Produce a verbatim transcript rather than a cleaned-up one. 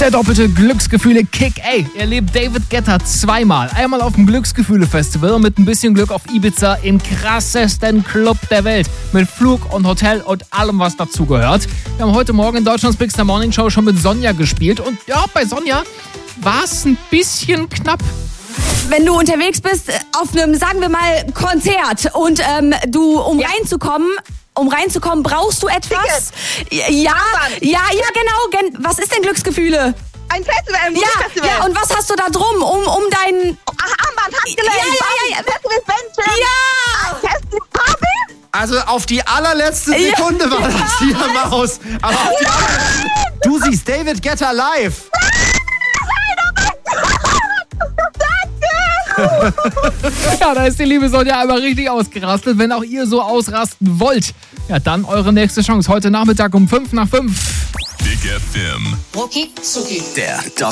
Der doppelte Glücksgefühle-Kick. Ey, erlebt David Guetta zweimal. Einmal auf dem Glücksgefühle-Festival und mit ein bisschen Glück auf Ibiza im krassesten Club der Welt. Mit Flug und Hotel und allem, was dazugehört. Wir haben heute Morgen in Deutschlands Big Star Morning Show schon mit Sonja gespielt. Und ja, bei Sonja war es ein bisschen knapp. Wenn du unterwegs bist auf einem, sagen wir mal, Konzert und ähm, du, um ja. reinzukommen... Um reinzukommen, brauchst du etwas? Ticket. Ja, Armband. ja, ja, genau. Was ist denn Glücksgefühle? Ein Festival, ein ja, Musikfestival. Ja, und was hast du da drum, um, um dein... Ach, Armband, Handgelenk, ja, ja, ja, ja. Festival, ja. Festival, Party. Also auf die allerletzte Sekunde ja. war das hier, ja. Maus. Aber auf die allerletzte... Du siehst David Guetta live. Ja, da ist die liebe Sonja einmal richtig ausgerastet. Wenn auch ihr so ausrasten wollt, ja, dann eure nächste Chance. Heute Nachmittag um fünf nach fünf. Big F M. Rucki Zucki. Der Top